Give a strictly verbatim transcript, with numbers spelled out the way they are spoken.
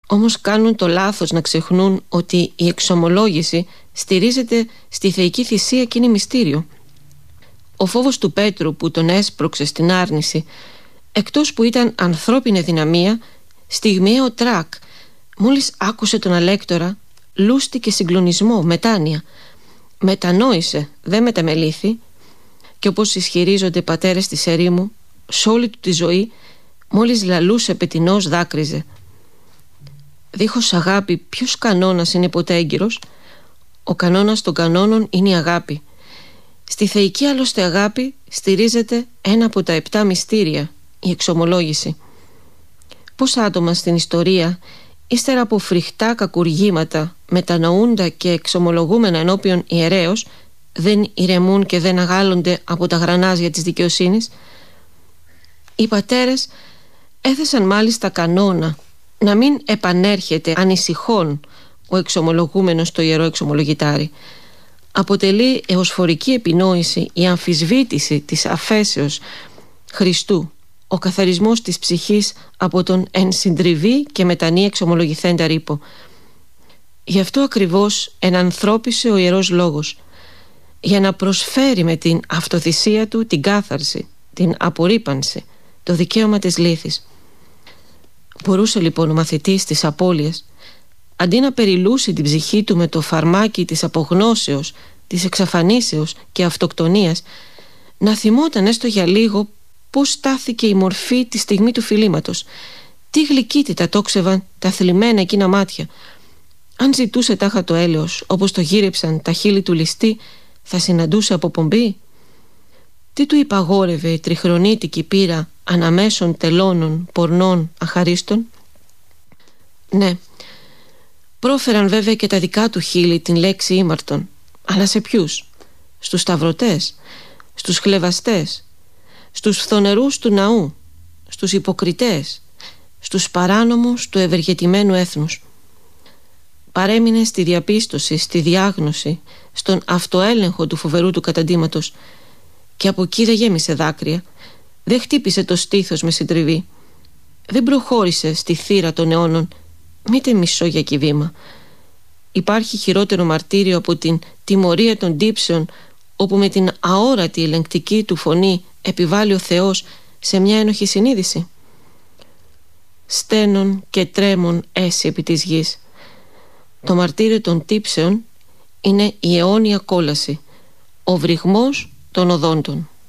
Όμως κάνουν το λάθος να ξεχνούν ότι η εξομολόγηση στηρίζεται στη θεϊκή θυσία και είναι μυστήριο. Ο φόβος του Πέτρου που τον έσπρωξε στην άρνηση, εκτός που ήταν ανθρώπινη δυναμία, στιγμιαίο τρακ, μόλις άκουσε τον Αλέκτορα, λούστηκε συγκλονισμό, μετάνοια. Μετανόησε, δεν μεταμελήθη, και όπως ισχυρίζονται πατέρες της ερήμου, σ' όλη του τη ζωή, μόλις λαλούσε πετεινός δάκρυζε. Δίχως αγάπη ποιος κανόνας είναι ποτέ έγκυρος? Ο κανόνας των κανόνων είναι η αγάπη. Στη θεϊκή άλλωστε αγάπη στηρίζεται ένα από τα επτά μυστήρια, η εξομολόγηση. Πόσα άτομα στην ιστορία, ύστερα από φρικτά κακουργήματα, μετανοούντα και εξομολογούμενα ενώπιον ιερέως, δεν ηρεμούν και δεν αγάλλονται από τα γρανάζια της δικαιοσύνης? Οι πατέρες έθεσαν μάλιστα κανόνα να μην επανέρχεται ανησυχών ο εξομολογούμενος στο ιερό εξομολογητάρι. Αποτελεί εωσφορική επινόηση η αμφισβήτηση της αφέσεως Χριστού, ο καθαρισμός της ψυχής από τον εν συντριβή και μετανή εξομολογηθέντα ρήπο. Γι' αυτό ακριβώς ενανθρώπισε ο Ιερός Λόγος, για να προσφέρει με την αυτοθυσία του την κάθαρση, την απορρίπανση, το δικαίωμα της λύθης. Μπορούσε λοιπόν ο μαθητής της απώλειας, αντί να περιλούσει την ψυχή του με το φαρμάκι της απογνώσεως, της εξαφανίσεως και αυτοκτονίας, να θυμόταν έστω για λίγο πώς στάθηκε η μορφή τη στιγμή του φιλήματος, τι γλυκύτητα τόξευαν τα θλιμμένα εκείνα μάτια. Αν ζητούσε τάχα το έλεος όπως το γύρεψαν τα χείλη του ληστή, θα συναντούσε αποπομπή? Τι του υπαγόρευε η τριχρονίτικη πύρα αναμέσων τελώνων, πορνών, αχαρίστων? Ναι, πρόφεραν βέβαια και τα δικά του χείλη την λέξη ήμαρτον. Αλλά σε ποιους? Στους σταυρωτές, στους χλευαστές, στους φθονερούς του ναού, στους υποκριτές, στους παράνομους του ευεργετημένου έθνους. Παρέμεινε στη διαπίστωση, στη διάγνωση, στον αυτοέλεγχο του φοβερού του καταντήματος, και από εκεί δεν γέμισε δάκρυα, δεν χτύπησε το στήθος με συντριβή, δεν προχώρησε στη θύρα των αιώνων, μήτε μισό για κυβήμα. Υπάρχει χειρότερο μαρτύριο από την τιμωρία των τύψεων, όπου με την αόρατη ελεγκτική του φωνή επιβάλλει ο Θεός σε μια ένοχη συνείδηση? Στένων και τρέμων έσυ επί της γης. Το μαρτύριο των τύψεων είναι η αιώνια κόλαση, ο βρυγμός των οδόντων.